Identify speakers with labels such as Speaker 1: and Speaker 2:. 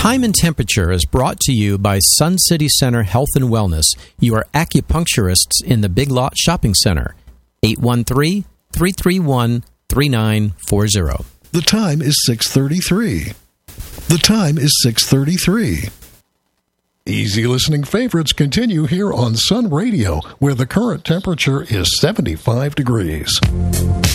Speaker 1: Time and Temperature is brought to you by Sun City Center Health and Wellness, your acupuncturists in the Big Lot Shopping Center. 813-331-3940.
Speaker 2: The time is 6:33. The time is 6:33. Easy listening favorites continue here on Sun Radio, where the current temperature is 75 degrees.